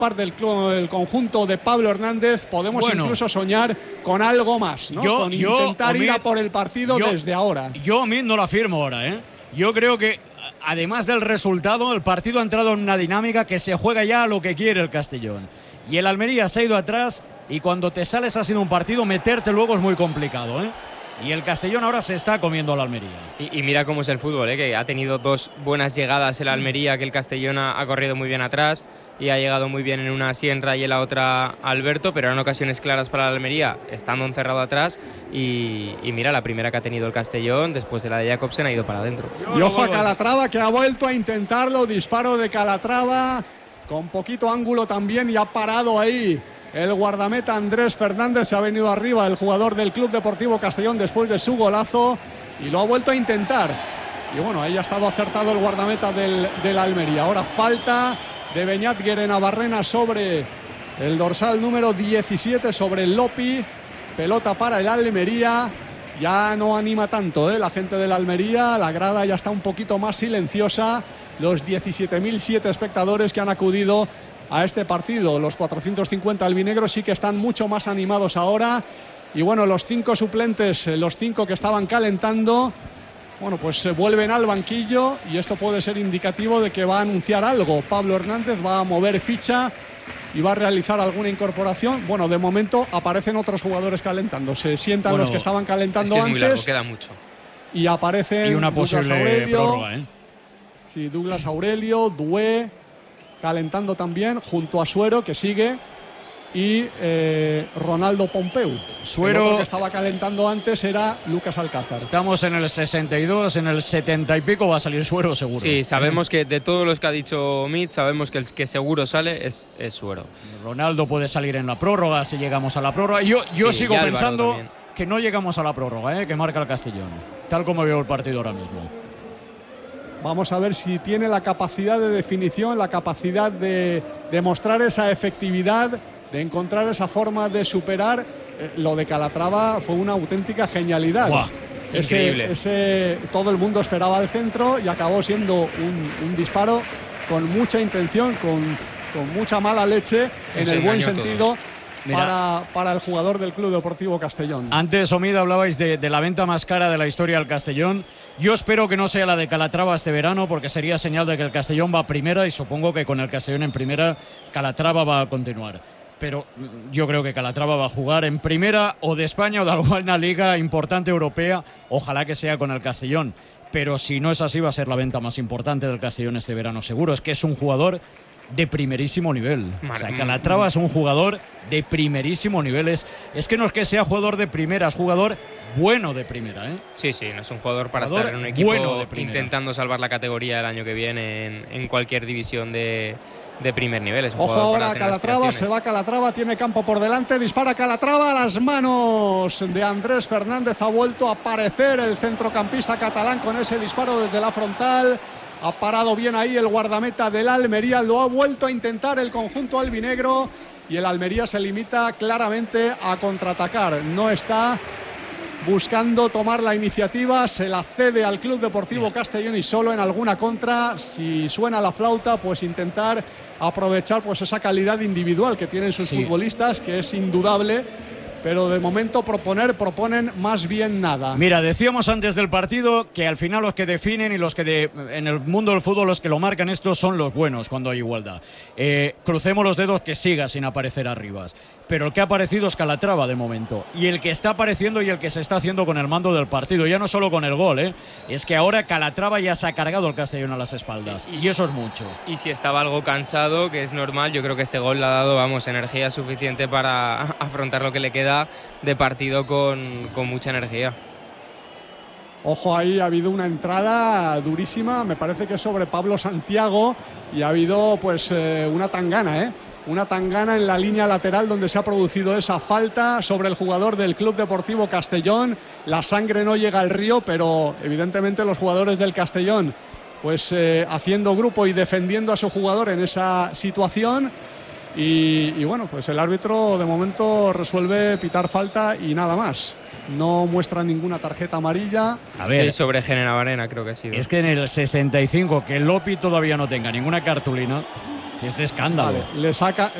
parte del conjunto de Pablo Hernández, podemos incluso soñar con algo más, ¿no? Con intentar ir a por el partido desde ahora. Yo, Omid, no lo afirmo ahora, ¿eh? Yo creo que, además del resultado, el partido ha entrado en una dinámica que se juega ya a lo que quiere el Castellón. Y el Almería se ha ido atrás y cuando te sales ha sido un partido, meterte luego es muy complicado, ¿eh? Y el Castellón ahora se está comiendo a la Almería. Y mira cómo es el fútbol, que ha tenido dos buenas llegadas el Almería, que el Castellón ha corrido muy bien atrás y ha llegado muy bien en una Sienra y en la otra Alberto, pero eran ocasiones claras para la Almería, estando encerrado atrás. Y mira, la primera que ha tenido el Castellón, después de la de Jacobsen, ha ido para adentro. Y ojo a Calatrava, que ha vuelto a intentarlo, disparo de Calatrava, con poquito ángulo también, y ha parado ahí el guardameta Andrés Fernández. Se ha venido arriba el jugador del Club Deportivo Castellón después de su golazo y lo ha vuelto a intentar. Y bueno, ahí ha estado acertado el guardameta del Almería. Ahora falta de Beñat Guerenabarrena sobre el dorsal número 17, sobre el Lopi. Pelota para el Almería. Ya no anima tanto, la gente del Almería. La grada ya está un poquito más silenciosa. Los 17.007 espectadores que han acudido a este partido, los 450 albinegros, sí que están mucho más animados ahora. Y bueno, los 5 suplentes, los 5 que estaban calentando, bueno, pues se vuelven al banquillo y esto puede ser indicativo de que va a anunciar algo. Pablo Hernández va a mover ficha y va a realizar alguna incorporación. Bueno, de momento aparecen otros jugadores calentando. Se sientan los que estaban calentando es antes. Muy largo, queda mucho. Y aparecen y una posible prórroga, ¿eh? Sí, Douglas Aurelio, Doué calentando también, junto a Suero, que sigue, y Ronaldo Pompeu. Suero, el otro que estaba calentando antes era Lucas Alcázar. Estamos en el 62, en el 70 y pico va a salir Suero seguro. Sí, sabemos que de todos los que ha dicho Mitch, sabemos que el que seguro sale es Suero. Ronaldo puede salir en la prórroga si llegamos a la prórroga. Yo sigo pensando que no llegamos a la prórroga, que marca el Castellón, tal como veo el partido ahora mismo. Vamos a ver si tiene la capacidad de definición, la capacidad de demostrar esa efectividad, de encontrar esa forma de superar. Lo de Calatrava fue una auténtica genialidad. ¡Buah! Increíble. Todo el mundo esperaba al centro y acabó siendo un disparo con mucha intención, con mucha mala leche, en el buen sentido. Para el jugador del Club Deportivo Castellón. Antes, Omid, hablabais de la venta más cara de la historia del Castellón. Yo espero que no sea la de Calatrava este verano, porque sería señal de que el Castellón va a primera, y supongo que con el Castellón en primera, Calatrava va a continuar. Pero yo creo que Calatrava va a jugar en primera o de España o de alguna liga importante europea. Ojalá que sea con el Castellón. Pero si no es así, va a ser la venta más importante del Castellón este verano, seguro. Es que es un jugador de primerísimo nivel. O sea, Calatrava es un jugador de primerísimo nivel. Es que no es que sea jugador de primera, es jugador bueno de primera, ¿eh? Sí, no es un jugador para estar en un equipo bueno intentando salvar la categoría el año que viene en cualquier división de primer nivel. Es un Ojo ahora, Calatrava, se va Calatrava, tiene campo por delante, dispara Calatrava a las manos de Andrés Fernández. Ha vuelto a aparecer el centrocampista catalán con ese disparo desde la frontal. Ha parado bien ahí el guardameta del Almería, lo ha vuelto a intentar el conjunto albinegro y el Almería se limita claramente a contraatacar. No está buscando tomar la iniciativa, se la cede al Club Deportivo Castellón y solo en alguna contra, si suena la flauta, pues intentar aprovechar pues esa calidad individual que tienen sus futbolistas, que es indudable. Pero de momento proponen más bien nada. Mira, decíamos antes del partido que al final los que definen y los que en el mundo del fútbol los que lo marcan esto son los buenos cuando hay igualdad. Crucemos los dedos que siga sin aparecer Arribas. Pero el que ha aparecido es Calatrava de momento. Y el que está apareciendo y el que se está haciendo con el mando del partido. Ya no solo con el gol, es que ahora Calatrava ya se ha cargado el Castellón a las espaldas. Y eso es mucho. Y si estaba algo cansado, que es normal, yo creo que este gol le ha dado, energía suficiente para afrontar lo que le queda de partido con mucha energía. Ojo, ahí ha habido una entrada durísima, me parece que sobre Pablo Santiago, y ha habido pues una tangana, una tangana en la línea lateral donde se ha producido esa falta sobre el jugador del Club Deportivo Castellón. La sangre no llega al río, pero evidentemente los jugadores del Castellón pues haciendo grupo y defendiendo a su jugador en esa situación. Y bueno, pues el árbitro de momento resuelve pitar falta y nada más. No muestra ninguna tarjeta amarilla. A ver, sobre Guerenabarrena creo que ha sido. Es que en el 65, que el Lopi todavía no tenga ninguna cartulina, Es de escándalo. Vale, le saca